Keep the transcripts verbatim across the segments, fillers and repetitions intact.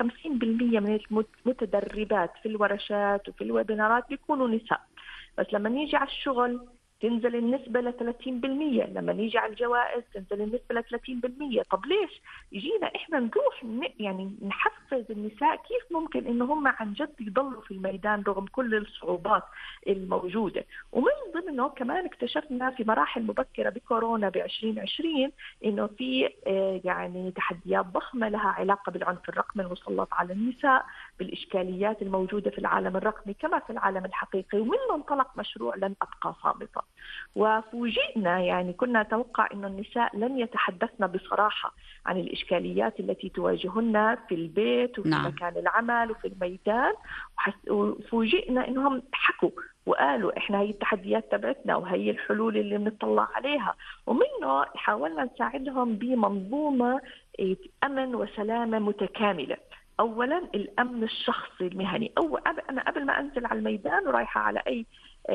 خمسين بالمئة من المتدربات في الورشات وفي الويبينارات بيكونوا نساء، بس لما نيجي على الشغل تنزل النسبة ل ثلاثين بالمئة، لما نيجي على الجوائز تنزل النسبة ل ثلاثين بالمئة. طب ليش يجينا إحنا نروح يعني نحفز النساء كيف ممكن إنه هم عن جد يضلوا في الميدان رغم كل الصعوبات الموجودة؟ ومن ضمنه كمان اكتشفنا في مراحل مبكرة بكورونا بعشرين عشرين إنه في يعني تحديات ضخمة لها علاقة بالعنف الرقمي المسلط على النساء، بالإشكاليات الموجودة في العالم الرقمي كما في العالم الحقيقي، ومنه انطلق مشروع لن أبقى صامتة. وفوجئنا يعني كنا نتوقع إنه النساء لن يتحدثن بصراحة عن الإشكاليات التي تواجهن في البيت وفي نعم. مكان العمل وفي الميدان، وفوجئنا إنهم حكوا وقالوا إحنا هي التحديات تبعتنا وهي الحلول اللي بنطلع عليها، ومنه حاولنا نساعدهم بمنظومة أمن وسلامة متكاملة. أولا الأمن الشخصي المهني، أو أنا قبل ما أنزل على الميدان ورايحة على أي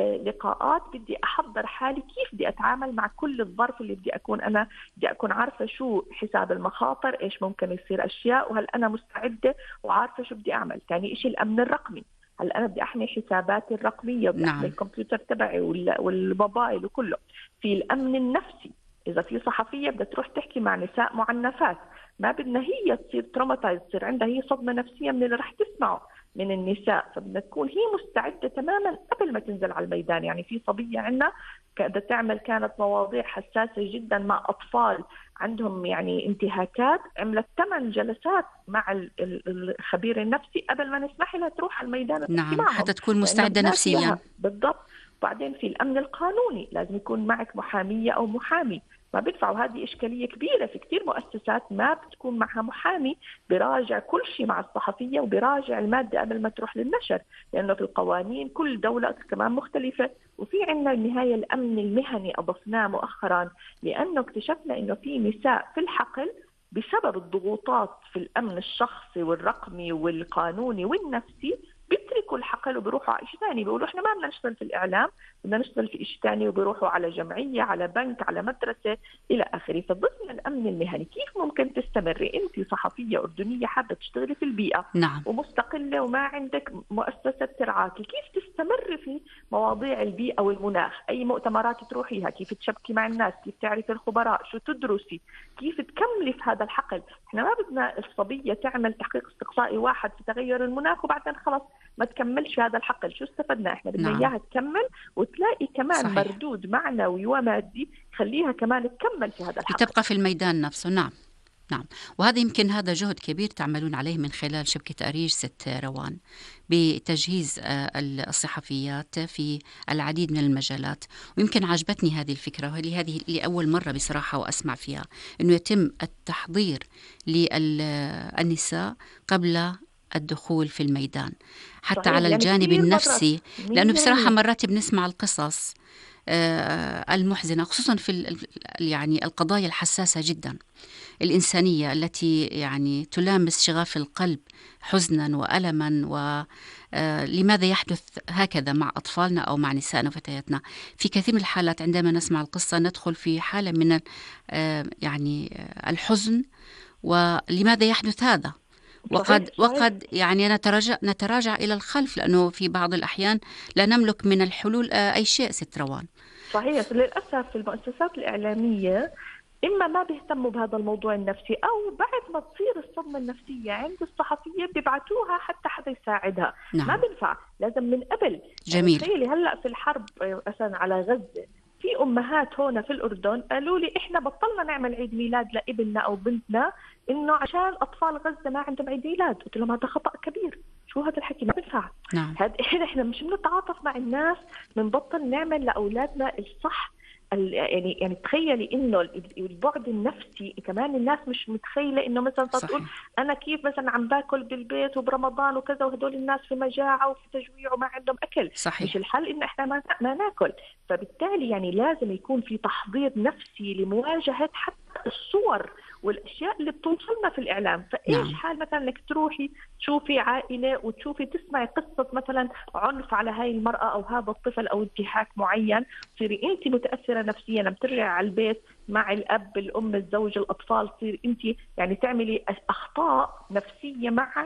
لقاءات بدي أحضر حالي كيف بدي أتعامل مع كل الظرف اللي بدي أكون أنا بدي أكون عارفة شو حساب المخاطر، إيش ممكن يصير أشياء، وهل أنا مستعدة وعارفة شو بدي أعمل. ثاني إشي الأمن الرقمي، هل أنا بدي أحمي حساباتي الرقمية وبدي أحمي نعم. الكمبيوتر تبعي والموبايل وكله. في الأمن النفسي، إذا في صحفية بدها تروح تحكي مع نساء معنفات ما بدنا هي تصير تروماتايز، تصير عندها هي صدمة نفسية من اللي رح تسمعه من النساء، فبدنا تكون هي مستعدة تماما قبل ما تنزل على الميدان. يعني في صبية عندنا بدها تعمل كانت مواضيع حساسة جدا مع أطفال عندهم يعني انتهاكات، عملت ثمان جلسات مع الخبير النفسي قبل ما نسمح لها تروح على الميدان وتحكي نعم. معهم، حتى تكون مستعدة نفسيا. بالضبط. بعدين في الأمن القانوني، لازم يكون معك محامية أو محامي، ما بيدفعوا. هذه إشكالية كبيرة في كتير مؤسسات ما بتكون معها محامي براجع كل شيء مع الصحفية وبراجع المادة قبل ما تروح للنشر، لأنه في القوانين كل دولة كمان مختلفة. وفي عنا النهاية الأمن المهني أضفناه مؤخرا، لأنه اكتشفنا أنه في نساء في الحقل بسبب الضغوطات في الأمن الشخصي والرقمي والقانوني والنفسي بيتركوا الحقل وبيروحوا على شيء ثاني، بيقولوا احنا ما بدنا نشتغل في الاعلام، بدنا نشتغل في شيء ثاني، وبيروحوا على جمعيه، على بنك، على مدرسه الى اخره. فضمن الامن المهني كيف ممكن تستمري انت صحفيه اردنيه حابه تشتغلي في البيئه نعم. ومستقله وما عندك مؤسسه ترعاكي، كيف تستمري في مواضيع البيئه والمناخ؟ اي مؤتمرات تروحيها، كيف تشبكي مع الناس، كيف تعرفي الخبراء، شو تدرسي، كيف تكملي في هذا الحقل. احنا ما بدنا الصبيه تعمل تحقيق استقصائي واحد في تغير المناخ وبعدين خلص ما تكملش في هذا الحقل. شو استفدنا؟ احنا بدنا نعم. اياها تكمل وتلاقي كمان صحيح. مردود معنوي ومادي خليها كمان تكمل في هذا الحقل، تبقى في الميدان نفسه. نعم. نعم. وهذا يمكن هذا جهد كبير تعملون عليه من خلال شبكة أريج ست روان بتجهيز الصحفيات في العديد من المجالات. ويمكن عجبتني هذه الفكرة، وهي هذه لأول مرة بصراحة وأسمع فيها، أنه يتم التحضير للنساء قبل الدخول في الميدان حتى صحيح. على يعني الجانب النفسي، لأنه بصراحة مرات مرات بنسمع القصص المحزنة خصوصا في يعني القضايا الحساسة جدا الإنسانية التي يعني تلامس شغاف القلب حزنا وألما. ولماذا يحدث هكذا مع أطفالنا أو مع نسائنا وفتياتنا؟ في كثير من الحالات عندما نسمع القصة ندخل في حالة من يعني الحزن، ولماذا يحدث هذا؟ وقد صحيح. وقد يعني نتراجع نتراجع إلى الخلف، لأنه في بعض الأحيان لا نملك من الحلول أي شيء. ست روان. صحيح. للأسف المؤسسات الإعلامية إما ما بيهتموا بهذا الموضوع النفسي، أو بعد ما تصير الصدمة النفسية عند الصحفية بيبعتوها حتى حدا يساعدها. نعم. ما بينفع، لازم من قبل. جميل. يعني تخيلي هلأ في الحرب مثلا على غزة، في أمهات هنا في الأردن قالوا لي إحنا بطلنا نعمل عيد ميلاد لابننا أو بنتنا إنه عشان أطفال غزة ما عندهم عيد ميلاد. قلت لهم هذا خطأ كبير، شو هذا الحكي؟ ما بينفع. نعم. هذا إحنا مش بنتعاطف مع الناس، بنبطل نعمل لأولادنا الصح. يعني يعني تخيلي انه البعد النفسي كمان الناس مش متخيله انه مثلا تقول انا كيف مثلا عم باكل بالبيت وبرمضان وكذا وهدول الناس في مجاعه وفي تجويع وما عندهم اكل. صحيح. مش الحل ان احنا ما, ما ناكل. فبالتالي يعني لازم يكون في تحضير نفسي لمواجهه حتى الصور والاشياء اللي بتوصلنا في الاعلام. فايش نعم. حال مثلا انك تروحي تشوفي عائله وتشوفي تسمعي قصه مثلا عنف على هاي المراه او هذا الطفل او انتهاك معين، تصيري انت متاثره نفسيا لما ترجعي على البيت مع الاب الام الزوج الاطفال، تصير انت يعني تعملي اخطاء نفسيه مع